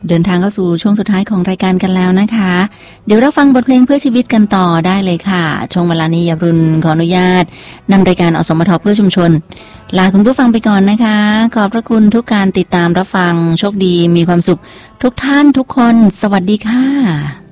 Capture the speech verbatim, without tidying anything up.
เดินทางเข้าสู่ช่วงสุดท้ายของรายการกันแล้วนะคะเดี๋ยวเราฟังบทเพลงเพื่อชีวิตกันต่อได้เลยค่ะช่วงเวลานี้ยารุณขออนุญาตนำรายการอสมทเพื่อชุมชนลาคุณผู้ฟังไปก่อนนะคะขอบพระคุณทุกการติดตามรับฟังโชคดีมีความสุขทุกท่านทุกคนสวัสดีค่ะ